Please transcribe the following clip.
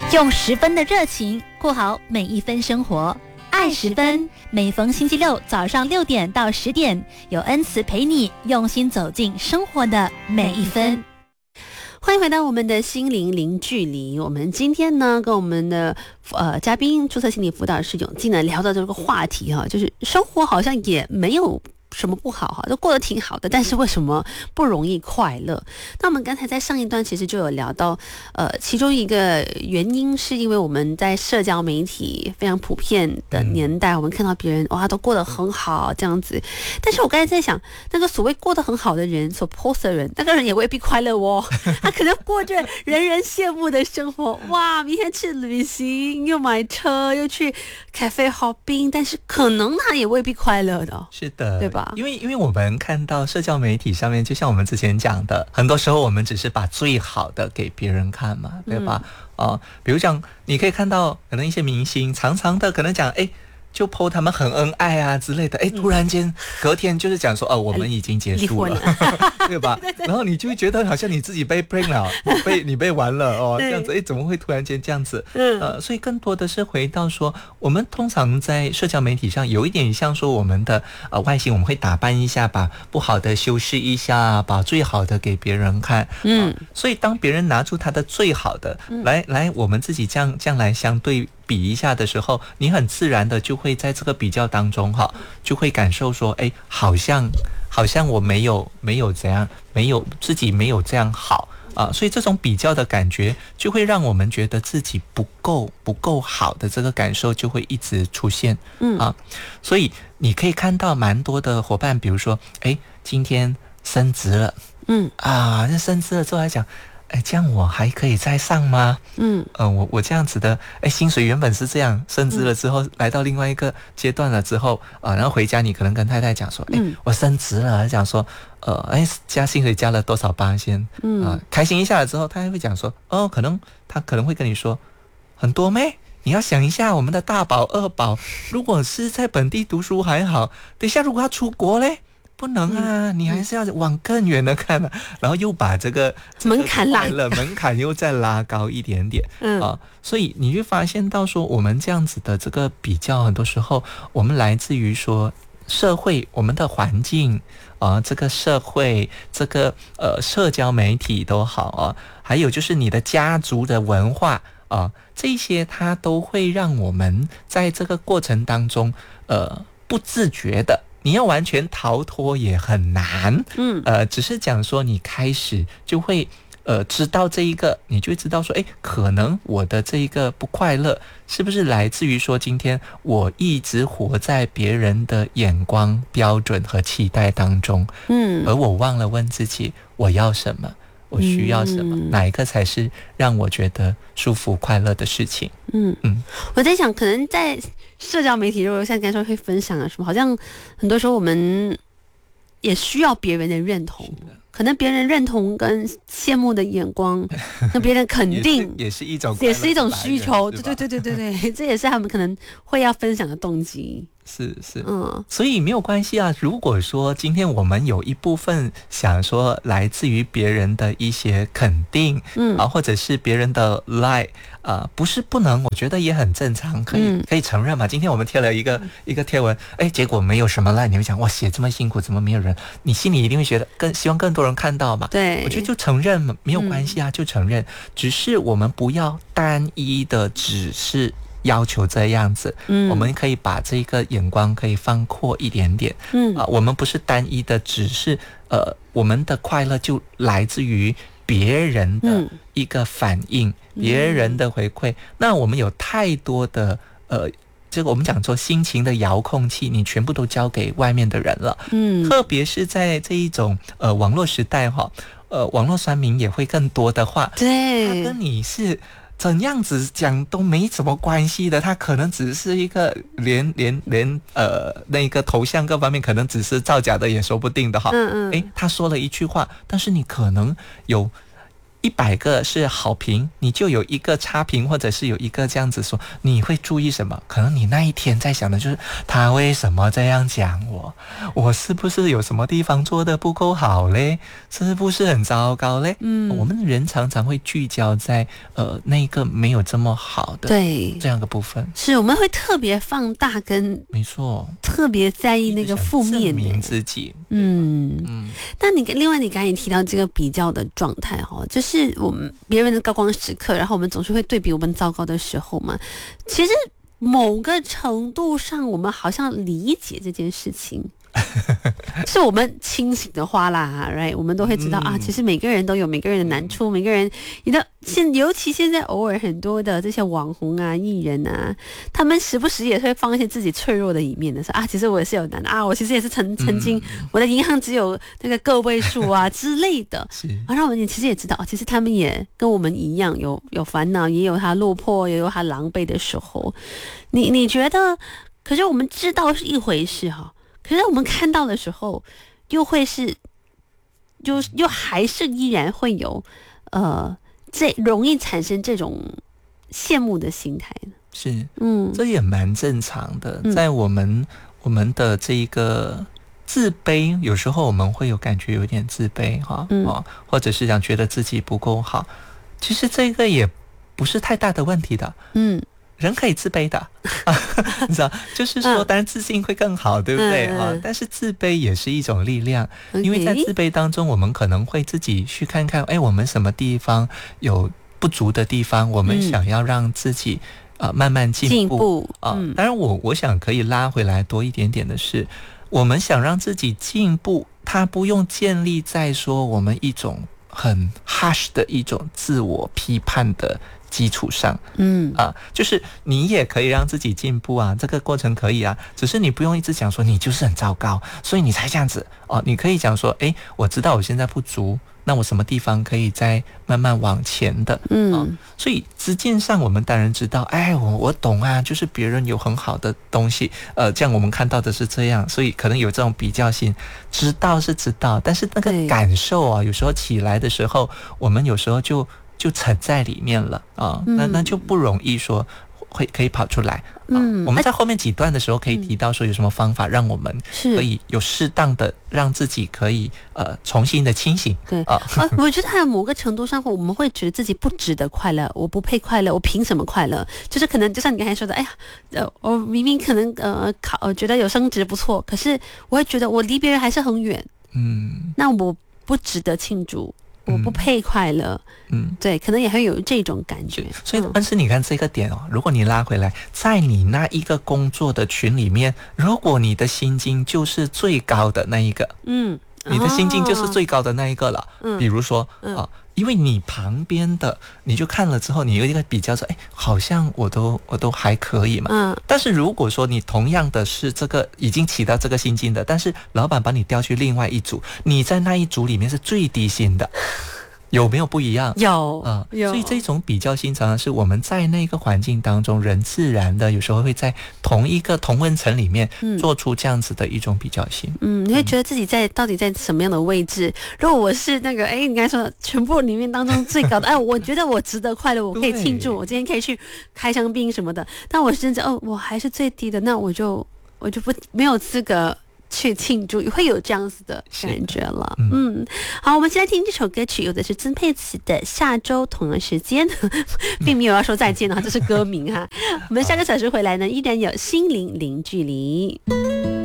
用10分的热情过好每一分生活，爱10分。每逢星期六早上6点到10点，有恩慈陪你用心走进生活的每一分。 欢迎回到我们的心灵零距离。我们今天呢，跟我们的嘉宾注册心理辅导师永进呢聊到这个话题哈，就是生活好像也没有什么不好哈，都过得挺好的，但是为什么不容易快乐？那我们刚才在上一段其实就有聊到，其中一个原因是因为我们在社交媒体非常普遍的年代，我们看到别人哇都过得很好这样子，但是我刚才在想，那个所谓过得很好的人所 post 的人，那个人也未必快乐哦，他可能过着人人羡慕的生活，哇，明天去旅行，又买车，又去咖啡hopping，但是可能他也未必快乐的， 是的， 对吧？ 因为我们看到社交媒体上面，就像我们之前讲的，很多时候我们只是把最好的给别人看嘛，对吧？比如讲，你可以看到可能一些明星常常的可能讲，就 po 他们很恩爱啊之类的，突然间隔天就是讲说，我们已经结束了，对吧？对，然后你就会觉得好像你自己被 prank 了，你被玩了这样子，怎么会突然间这样子？所以更多的是回到说，我们通常在社交媒体上有一点像说我们的外形，我们会打扮一下，把不好的修饰一下，把最好的给别人看。所以当别人拿出他的最好的来，我们自己这样来相对比一下的时候，你很自然的就会在这个比较当中就会感受说，好像我没有怎样，自己没有这样好所以这种比较的感觉就会让我们觉得自己不够好的这个感受就会一直出现所以你可以看到蛮多的伙伴，比如说今天升职了那升职了之后来讲，这样我还可以再上吗？我这样子的，薪水原本是这样，升职了之后，来到另外一个阶段了之后，然后回家你可能跟太太讲说，我升职了，讲说，加薪水加了多少%，开心一下了之后，他还会讲说，他可能会跟你说，很多咩？你要想一下，我们的大宝、二宝，如果是在本地读书还好，等一下如果要出国嘞？不能啊，你还是要往更远的看然后又把这个门槛门槛又再拉高一点点所以你会发现到说，我们这样子的这个比较，很多时候我们来自于说社会，我们的环境这个社会，这个社交媒体都好还有就是你的家族的文化这些它都会让我们在这个过程当中不自觉的。你要完全逃脱也很难，只是讲说你开始就会知道这一个，你就会知道说，可能我的这一个不快乐是不是来自于说今天我一直活在别人的眼光、标准和期待当中，而我忘了问自己我要什么。我需要什么？哪一个才是让我觉得舒服快乐的事情？ 我在想，可能在社交媒体，如果像刚才说会分享什么，好像很多时候我们也需要别人的认同，可能别人认同跟羡慕的眼光，跟别人肯定也是一种需求。对，这也是他们可能会要分享的动机。 是，所以没有关系啊。如果说今天我们有一部分想说来自于别人的一些肯定，或者是别人的 like，不是不能，我觉得也很正常，可以承认嘛。今天我们贴了一个贴文，结果没有什么 like， 你会想哇，写这么辛苦，怎么没有人？你心里一定会觉得希望更多人看到嘛。 对， 我觉得就承认没有关系啊，就承认，只是我们不要单一的只是要求这样子，我们可以把这个眼光可以放阔一点点，我们不是单一的只是我们的快乐就来自于别人的一个反应，别人的回馈，那我们有太多的这个我们讲说心情的遥控器，你全部都交给外面的人了，特别是在这一种网络时代网络酸民也会更多的话， 对， 他跟你是怎样子讲都没什么关系的，他可能只是一个连那个头像各方面可能只是造假的也说不定的他说了一句话，但是你可能有 100个是好评，你就有一个差评，或者是有一个这样子说，你会注意什么？可能你那一天在想的就是他为什么这样讲我是不是有什么地方做得不够好嘞？是不是很糟糕嘞？我们人常常会聚焦在那个没有这么好的对这样的部分， 是我们会特别放大跟没错， 特别在意那个负面的证明自己。 那另外你刚才也提到这个比较的状态哈，就是我们别人的高光时刻，然后我们总是会对比我们糟糕的时候嘛。其实某个程度上，我们好像理解这件事情。是我们清醒的话啦 ，right？ 我们都会知道啊，其实每个人都有每个人的难处，每个人尤其现在偶尔很多的这些网红啊、艺人啊，他们时不时也会放一些自己脆弱的一面的，说啊，其实我也是有难啊，我其实也是曾经我的银行只有那个个位数啊之类的，然后我们其实也知道，其实他们也跟我们一样有烦恼，也有他落魄，也有他狼狈的时候。你觉得？可是我们知道是一回事哈。可是我们看到的时候，又会是，又还是依然会有，这容易产生这种羡慕的心态呢。 是，这也蛮正常的。在我们的这一个自卑，有时候我们会有感觉有点自卑哈，或者是想觉得自己不够好。其实这个也不是太大的问题的。人可以自卑的，你知道，就是说，当然自信会更好，对不对？但是自卑也是一种力量，因为在自卑当中，我们可能会自己去看看，我们什么地方有不足的地方，我们想要让自己慢慢进步当然我想可以拉回来多一点点的是，我们想让自己进步，它不用建立在说我们一种很 harsh 的一种自我批判的基础上，就是你也可以让自己进步啊，这个过程可以啊，只是你不用一直讲说你就是很糟糕，所以你才这样子你可以讲说，我知道我现在不足，那我什么地方可以再慢慢往前的，所以资金上我们当然知道，我懂啊，就是别人有很好的东西，这样我们看到的是这样，所以可能有这种比较性，知道是知道，但是那个感受啊，有时候起来的时候，我们有时候就沉在里面了那就不容易说可以跑出来。我们在后面几段的时候可以提到说有什么方法让我们可以有适当的让自己可以重新的清醒。 对我觉得还有某个程度上我们会觉得自己不值得快乐，我不配快乐，我凭什么快乐？就是可能就像你刚才说的，我明明可能觉得有升职不错，可是我会觉得我离别人还是很远，那我不值得庆祝。我不配快乐，对，可能也会有这种感觉。 所以，但是你看这个点如果你拉回来，在你那一个工作的群里面，如果你的心境就是最高的那一个，你的心境就是最高的那一个了。比如说因为你旁边的你就看了之后，你有一个比较说，好像我都还可以嘛。但是如果说你同样的是这个已经起到这个薪金的，但是老板把你调去另外一组，你在那一组里面是最低薪的。有没有不一样？ 有所以这种比较心常常是我们在那个环境当中，人自然的有时候会在同一个同温层里面做出这样子的一种比较性。 你会觉得自己到底在什么样的位置？如果我是那个你刚才说全部里面当中最高的，我觉得我值得快乐，我可以庆祝，我今天可以去开香槟什么的。但我甚至我还是最低的，那我就没有资格去庆祝，会有这样子的感觉了。好，我们现在听这首歌曲，有的是曾沛慈的《下周同样时间》，并没有要说再见这是歌名哈。我们下个小时回来呢，依然有心灵零距离。